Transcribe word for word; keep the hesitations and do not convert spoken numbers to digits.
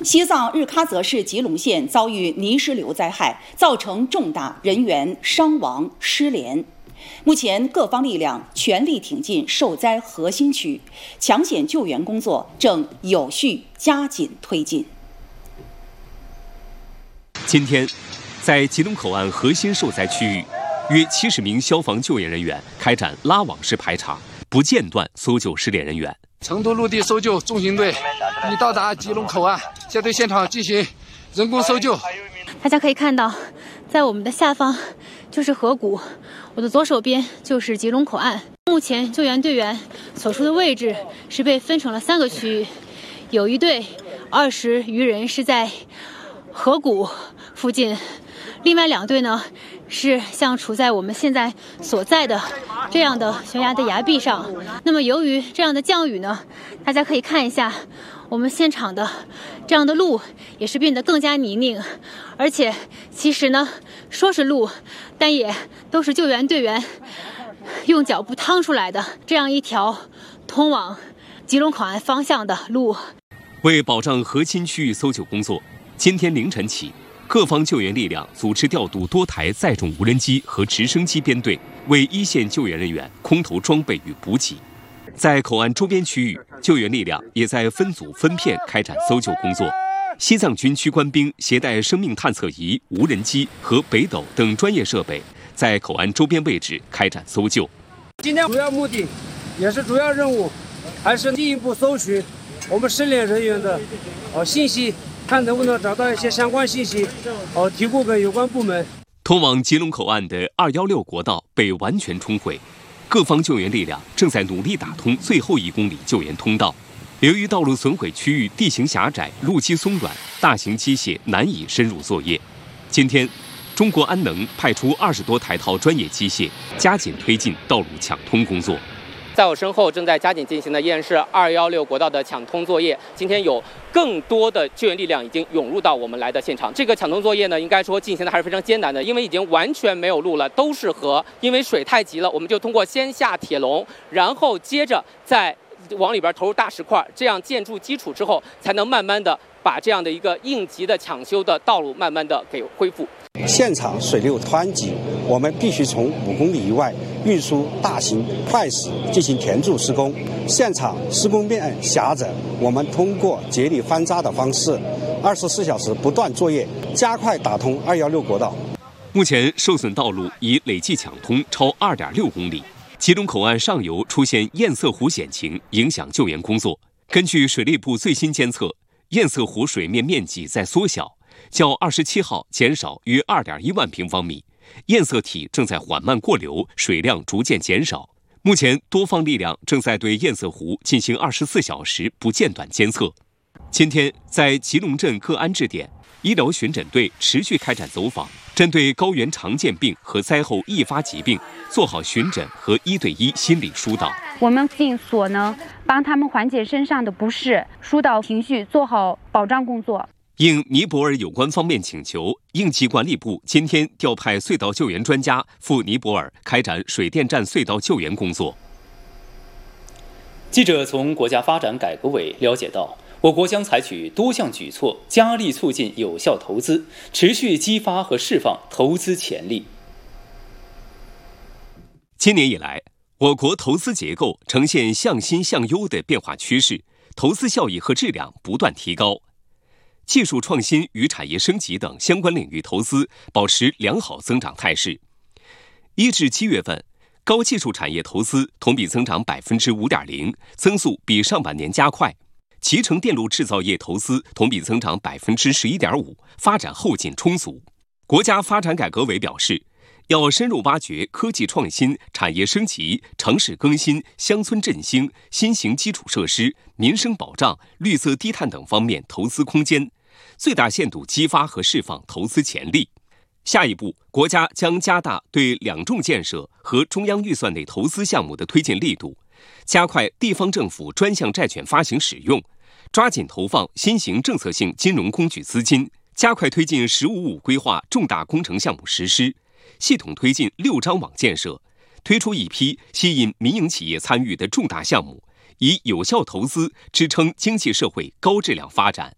西藏日喀则市吉隆县遭遇泥石流灾害，造成重大人员伤亡失联。目前，各方力量全力挺进受灾核心区，抢险救援工作正有序加紧推进。 今天，在吉隆口岸核心受灾区域，约七十名消防救援人员开展拉网式排查，不间断搜救失联人员。 成都陆地搜救中型队已到达吉隆口岸，现对现场进行人工搜救。 大家可以看到，在我们的下方就是河谷，我的左手边就是吉隆口岸。目前救援队员所处的位置是被分成了三个区域，有一队二十余人是在河谷附近，另外两队呢是像处在我们现在所在的这样的悬崖的崖壁上。那么由于这样的降雨呢，大家可以看一下我们现场的这样的路也是变得更加泥泞，而且其实呢说是路，但也都是救援队员用脚步趟出来的这样一条通往吉隆口岸方向的路。 为保障核心区域搜救工作，今天凌晨起，各方救援力量组织调度多台载重无人机和直升机编队，为一线救援人员空投装备与补给。在口岸周边区域，救援力量也在分组分片开展搜救工作。西藏军区官兵携带生命探测仪、无人机和北斗等专业设备，在口岸周边位置开展搜救。 今天主要目的，也是主要任务，还是进一步搜寻我们失联人员的呃信息，看能不能找到一些相关信息，呃提供给有关部门。 通往吉隆口岸的二一六国道被完全冲毁，各方救援力量正在努力打通最后一公里救援通道。由于道路损毁区域地形狭窄、路基松软，大型机械难以深入作业。今天，中国安能派出二十多台套专业机械，加紧推进道路抢通工作。 在我身后正在加紧进行的依然是二一六国道的抢通作业。今天有更多的救援力量已经涌入到我们来的现场。这个抢通作业呢，应该说进行的还是非常艰难的，因为已经完全没有路了，都是河。因为水太急了，我们就通过先下铁笼，然后接着再往里边投入大石块，这样建筑基础之后，才能慢慢的把这样的一个应急的抢修的道路慢慢的给恢复。 现场水流湍急，我们必须从五公里以外运输大型快石进行填筑施工。现场施工面狭窄，我们通过接力翻渣的方式，二十四小时不断作业，加快打通二一六国道。 目前受损道路已累计抢通超二点六公里。吉隆口岸上游出现堰塞湖险情，影响救援工作。根据水利部最新监测，堰塞湖水面面积在缩小，较二十七号减少约二点一万平方米，堰塞体正在缓慢过流，水量逐渐减少。目前，多方力量正在对堰塞湖进行二十四小时不间断监测。今天，在吉隆镇各安置点，医疗巡诊队持续开展走访，针对高原常见病和灾后易发疾病，做好巡诊和一对一心理疏导。 我们尽所能帮他们缓解身上的不适，疏导情绪，做好保障工作。 应尼泊尔有关方面请求，应急管理部今天调派隧道救援专家赴尼泊尔开展水电站隧道救援工作。 记者从国家发展改革委了解到，我国将采取多项举措，加力促进有效投资，持续激发和释放投资潜力。 今年以来，我国投资结构呈现向新向优的变化趋势，投资效益和质量不断提高。技术创新与产业升级等相关领域投资保持良好增长态势。一至七月份，高技术产业投资同比增长百分之五点零，增速比上半年加快。集成电路制造业投资同比增长百分之十一点五，发展后劲充足。国家发展改革委表示，要深入挖掘科技创新、产业升级、城市更新、乡村振兴、新型基础设施、民生保障、绿色低碳等方面投资空间，最大限度激发和释放投资潜力。下一步，国家将加大对两重建设和中央预算内投资项目的推进力度，加快地方政府专项债券发行使用，抓紧投放新型政策性金融工具资金，加快推进“十五五”规划重大工程项目实施，系统推进六张网建设，推出一批吸引民营企业参与的重大项目，以有效投资支撑经济社会高质量发展。